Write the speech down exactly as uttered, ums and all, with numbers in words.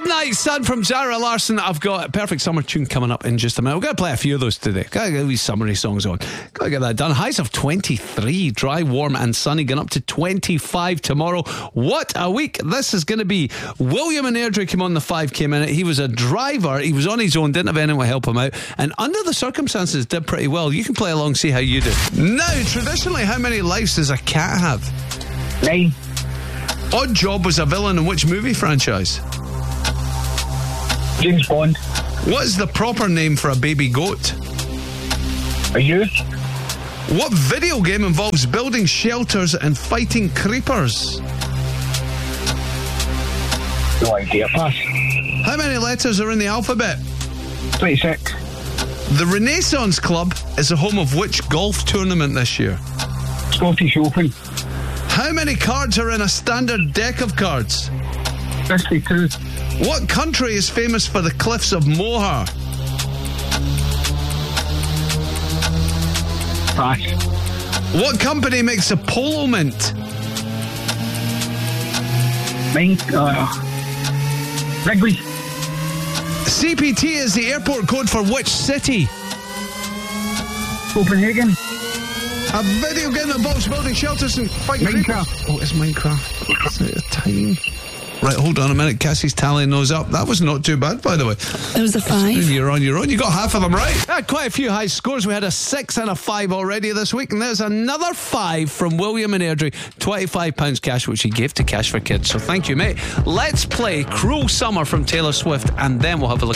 Midnight Sun from Zara Larsson. I've got a perfect summer tune coming up in just a minute. We're going to play a few of those today. Gotta get these summery songs on. Gotta get that done. Highs of twenty-three, dry, warm and sunny, going up to twenty-five tomorrow. What a week this is going to be. William and Airdrie came on the five K minute. He was a driver. He was on his own, didn't have anyone to help him out, and under the circumstances did pretty well. You can play along, see how you do. Now, traditionally, how many lives does a cat have? Nine. Odd Job was a villain in which movie franchise? James Bond. What is the proper name for a baby goat? A youth. What video game involves building shelters and fighting creepers? No idea. Pass. How many letters are in the alphabet? twenty-six. The Renaissance Club is the home of which golf tournament this year? Scottish Open. How many cards are in a standard deck of cards? fifty-two. What country is famous for the cliffs of Moher? Pass. What company makes a polo mint? Mine. Uh, Wrigley. C P T is the airport code for which city? Copenhagen. A video game that involves building shelters and fighting Minecraft. creepers. Oh, it's Minecraft. Is it a time? Right, hold on a minute. Cassie's tallying those up. That was not too bad, by the way. It was a five. You're on your own. You got half of them right. Had quite a few high scores. We had a six and a five already this week, and there's another five from William and Airdrie. twenty-five pounds cash, which he gave to Cash for Kids. So thank you, mate. Let's play Cruel Summer from Taylor Swift, and then we'll have a look.